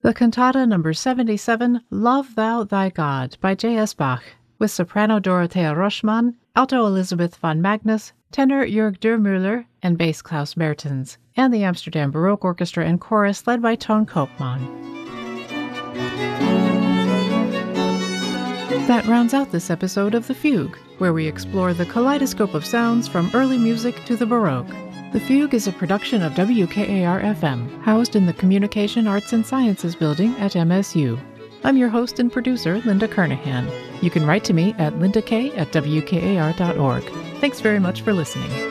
The cantata number 77, Love Thou Thy God by J.S. Bach, with soprano Dorothea Roschmann, alto Elisabeth von Magnus, tenor Jörg Dürrmüller, and bass Klaus Mertens, and the Amsterdam Baroque Orchestra and Chorus led by Toon Koopman. That rounds out this episode of The Fugue, where we explore the kaleidoscope of sounds from early music to the Baroque. The Fugue is a production of WKAR-FM, housed in the Communication Arts and Sciences Building at MSU. I'm your host and producer, Linda Kernahan. You can write to me at lindak@wkar.org. Thanks very much for listening.